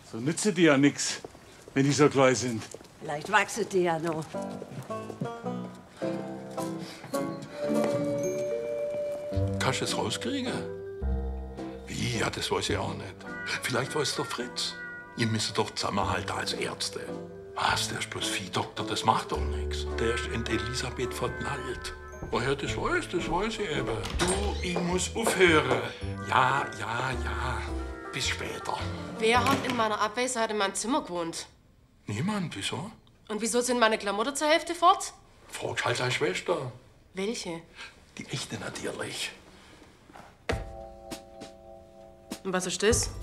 So nützt die ja nix, wenn die so klein sind. Vielleicht wachsen die ja noch. Kannst du es rauskriegen? Wie? Ja, das weiß ich auch nicht. Vielleicht weiß der Fritz. Ihr müsst doch zusammenhalten als Ärzte. Was, der ist bloß Viehdoktor, das macht doch nichts. Der ist in Elisabeth verknallt. Woher das weiß ich eben. Du, ich muss aufhören. Ja. Bis später. Wer hat in meiner Abwesenheit in meinem Zimmer gewohnt? Niemand, wieso? Und wieso sind meine Klamotten zur Hälfte fort? Frag halt deine Schwester. Welche? Die echte natürlich. Und was ist das?